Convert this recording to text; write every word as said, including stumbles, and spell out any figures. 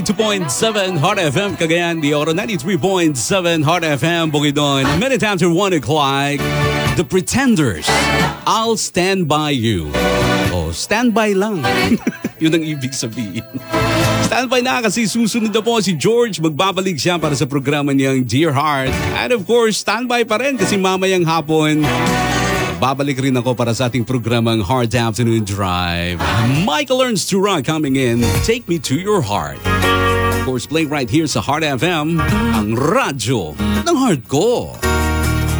ninety-two point seven Hot F M Cagayan de Oro, ninety-three point seven Hot F M Bukidnon. Minute after one o'clock, The Pretenders, I'll Stand By You. Oh, standby lang. Yun ang ibig sabihin. Standby na kasi susunod na po si George. Magbabalik siya para sa programa niyang Dear Heart. And of course, standby pa rin kasi mamayang hapon, babalik rin ako para sa ating programang Hard Afternoon Drive. Michael Learns to Rock coming in. Take Me to Your Heart. Of course, playing right here sa Hard F M, ang radyo ng heart ko.